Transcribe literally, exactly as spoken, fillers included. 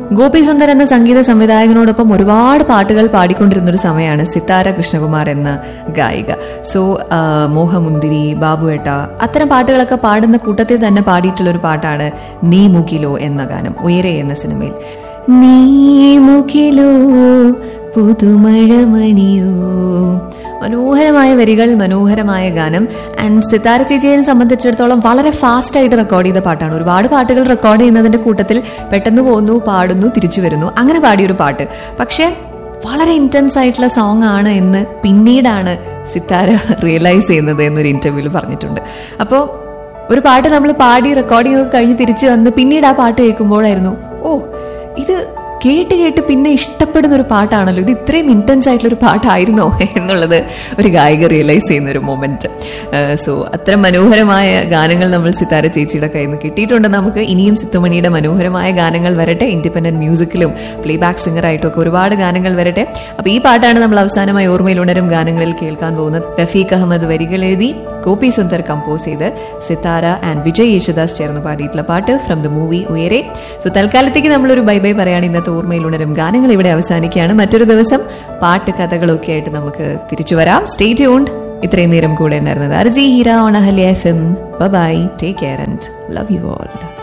ഗോപി സുന്ദർ എന്ന സംഗീത സംവിധായകനോടൊപ്പം ഒരുപാട് പാട്ടുകൾ പാടിക്കൊണ്ടിരുന്ന ഒരു സമയമാണ് സിത്താര കൃഷ്ണകുമാർ എന്ന ഗായിക. സോ മോഹമുന്തിരി, ബാബുവേട്ട അത്തരം പാട്ടുകളൊക്കെ പാടുന്ന കൂട്ടത്തിൽ തന്നെ പാടിയിട്ടുള്ള ഒരു പാട്ടാണ് നീ മുകിലോ എന്ന ഗാനം, ഉയരെ എന്ന സിനിമയിൽ. നീ മുകിലോ പുതുമഴമണിയോ, മനോഹരമായ വരികൾ, മനോഹരമായ ഗാനം. ആൻഡ് സിത്താര ചേച്ചിയെ സംബന്ധിച്ചിടത്തോളം വളരെ ഫാസ്റ്റ് ആയിട്ട് റെക്കോർഡ് ചെയ്ത പാട്ടാണ്. ഒരുപാട് പാട്ടുകൾ റെക്കോർഡ് ചെയ്യുന്നതിന്റെ കൂട്ടത്തിൽ പെട്ടെന്ന് പോകുന്നു, പാടുന്നു, തിരിച്ചു വരുന്നു, അങ്ങനെ പാടിയൊരു പാട്ട്. പക്ഷെ വളരെ ഇന്റൻസ് ആയിട്ടുള്ള സോങ് ആണ് എന്ന് പിന്നീടാണ് സിത്താര റിയലൈസ് ചെയ്യുന്നത് എന്നൊരു ഇന്റർവ്യൂവിൽ പറഞ്ഞിട്ടുണ്ട്. അപ്പോൾ ഒരു പാട്ട് നമ്മൾ പാടി റെക്കോർഡിംഗ് ഒക്കെ കഴിഞ്ഞ് തിരിച്ചു വന്ന് പിന്നീട് ആ പാട്ട് കേൾക്കുമ്പോഴായിരുന്നു, ഓ ഇത് കേട്ട് കേട്ട് പിന്നെ ഇഷ്ടപ്പെടുന്ന ഒരു പാട്ടാണല്ലോ, ഇത് ഇത്രയും ഇന്റൻസ് ആയിട്ടുള്ള ഒരു പാട്ടായിരുന്നോ എന്നുള്ളത് ഒരു ഗായിക റിയലൈസ് ചെയ്യുന്ന ഒരു മൊമെന്റ്. സോ അത്തരം മനോഹരമായ ഗാനങ്ങൾ നമ്മൾ സിത്താര ചേച്ചിയുടെ കയ്യിൽ നിന്ന് കിട്ടിയിട്ടുണ്ട്. നമുക്ക് ഇനിയും സിത്തുമണിയുടെ മനോഹരമായ ഗാനങ്ങൾ വരട്ടെ. ഇൻഡിപെൻഡന്റ് മ്യൂസിക്കിലും പ്ലേ ബാക്ക് സിംഗറായിട്ടും ഒക്കെ ഒരുപാട് ഗാനങ്ങൾ വരട്ടെ. അപ്പൊ ഈ പാട്ടാണ് നമ്മൾ അവസാനമായി ഓർമ്മയിൽ ഉണരും ഗാനങ്ങളിൽ കേൾക്കാൻ പോകുന്നത്. റഫീഖ് അഹമ്മദ് വരികൾ എഴുതി, ഗോപി സുന്ദർ കമ്പോസ് ചെയ്ത് സിത്താര ആൻഡ് വിജയ് യേശുദാസ് ചേർന്ന് പാടിയിട്ടുള്ള പാട്ട് from the movie Uyare. So തൽക്കാലത്തേക്ക് നമ്മളൊരു ബൈ ബൈ പറയാണ്. ഇന്നത്തെ ഓർമ്മയിൽ ഉണരും ഗാനങ്ങൾ ഇവിടെ അവസാനിക്കുകയാണ്. മറ്റൊരു ദിവസം പാട്ട് കഥകളൊക്കെ ആയിട്ട് നമുക്ക് തിരിച്ചു വരാം. Stay tuned. ഇത്രയും നേരം കൂടെ ഉണ്ടായിരുന്നത് RJ Heera on Ahalya F M. By, take care and love you all.